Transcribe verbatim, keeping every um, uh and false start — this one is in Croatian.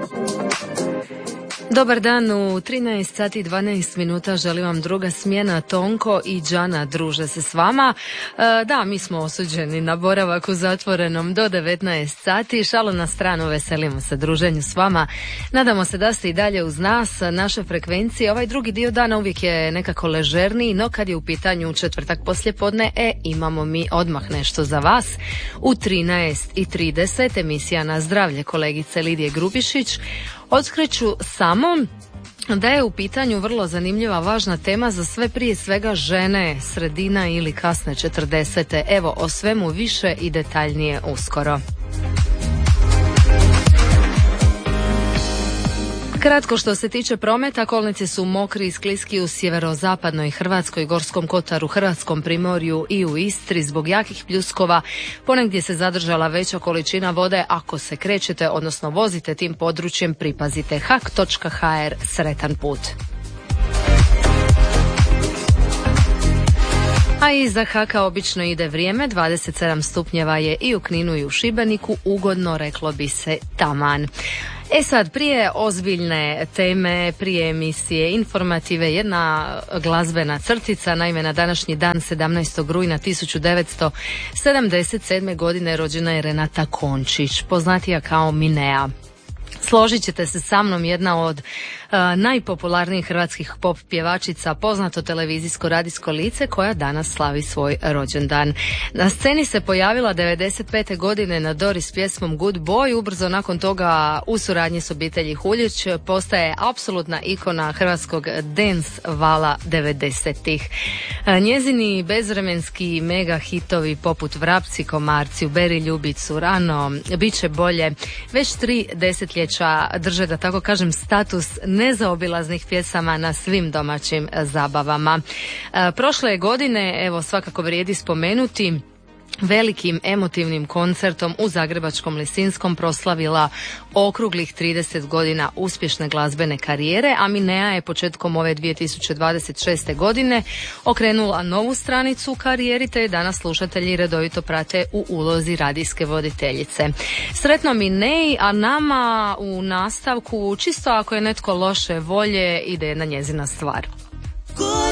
Dobar dan, u trinaest sati i dvanaest minuta želim vam druga smjena. Tonko i Džana druže se s vama. E, da, mi smo osuđeni na boravak u zatvorenom do devetnaest sati. Šalo na stranu, veselimo se druženju s vama. Nadamo se da ste i dalje uz nas, naše frekvencije. Ovaj drugi dio dana uvijek je nekako ležerniji, no kad je u pitanju četvrtak poslijepodne, e, imamo mi odmah nešto za vas. U trinaest i trideset emisija Na zdravlje kolegice Lidije Grubišić. Otkreću samo da je u pitanju vrlo zanimljiva, važna tema za sve, prije svega žene, sredina ili kasne četrdesete. Evo, o svemu više i detaljnije uskoro. Kratko što se tiče prometa, kolnici su mokri i skliski u sjeverozapadnoj Hrvatskoj, Gorskom kotaru, Hrvatskom primorju i u Istri zbog jakih pljuskova. Ponegdje se zadržala veća količina vode. Ako se krećete, odnosno vozite tim područjem, pripazite. hak točka ha er, sretan put. A iza Haka obično ide vrijeme, dvadeset sedam stupnjeva je i u Kninu i u Šibeniku, ugodno, reklo bi se taman. E sad, prije ozbiljne teme, prije emisije informative, jedna glazbena crtica. Naime, na današnji dan, sedamnaestog rujna tisuću devetsto sedamdeset sedme. godine rođena je Renata Končić, poznatija kao Minea. Složit ćete se sa mnom, jedna od uh, najpopularnijih hrvatskih pop pjevačica, poznato televizijsko radijsko lice koja danas slavi svoj rođendan. Na sceni se pojavila devedeset pete. godine na Dori s pjesmom Good Boy, ubrzo nakon toga u suradnji s obitelji Huljić postaje apsolutna ikona hrvatskog dance vala devedesetih. Uh, njezini bezvremenski mega hitovi poput Vrapci, Komarci, Uberi ljubicu, Rano, Biće bolje, već tri desetljeća drže, da tako kažem, status nezaobilaznih pjesama na svim domaćim zabavama. E, prošle godine, evo, svakako vrijedi spomenuti, velikim emotivnim koncertom u zagrebačkom Lisinskom proslavila okruglih trideset godina uspješne glazbene karijere, a Minea je početkom ove dvije tisuće dvadeset šeste. godine okrenula novu stranicu u karijeri, te je danas slušatelji redovito prate u ulozi radijske voditeljice. Sretno Minei, a nama u nastavku, čisto ako je netko loše volje, ide jedna njezina stvar.